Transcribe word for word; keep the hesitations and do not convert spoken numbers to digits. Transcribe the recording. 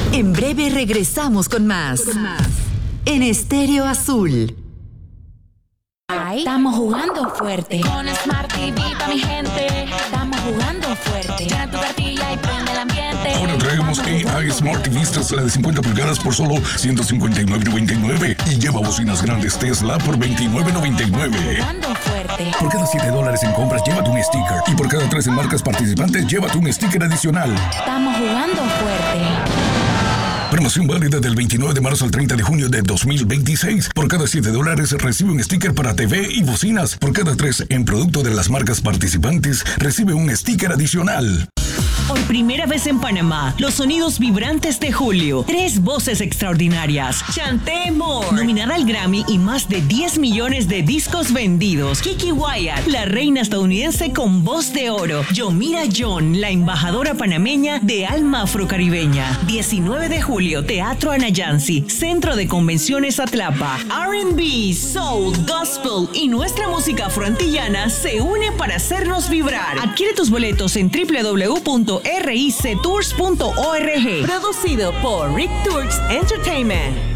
En breve regresamos con más. Con más. En Estéreo Azul. Estamos jugando fuerte. Con Smart T V pa' mi gente. Estamos jugando fuerte. Llena tu cartilla y prende el ambiente. Ahora traemos A I Smart T V la de cincuenta pulgadas por solo ciento cincuenta y nueve noventa y nueve y lleva bocinas grandes Tesla por veintinueve noventa y nueve. Jugando fuerte. Por cada siete dólares en compras, llévate un sticker. Y por cada tres en marcas participantes, llévate un sticker adicional. Estamos jugando fuerte. Promoción válida del veintinueve de marzo al treinta de junio de dos mil veintiséis. Por cada siete dólares recibe un sticker para T V y bocinas. Por cada tres en producto de las marcas participantes, recibe un sticker adicional. Por primera vez en Panamá, los sonidos vibrantes de Julio. Tres voces extraordinarias. Chanté Moore, nominada al Grammy y más de diez millones de discos vendidos. Kiki Wyatt, la reina estadounidense con voz de oro. Yomira John, la embajadora panameña de alma afrocaribeña. diecinueve de julio, Teatro Anayansi, Centro de Convenciones Atlapa. R and B, Soul, Gospel y nuestra música afroantillana se une para hacernos vibrar. Adquiere tus boletos en doble u doble u doble u punto r i c tours punto org. Producido por Rick Tours Entertainment.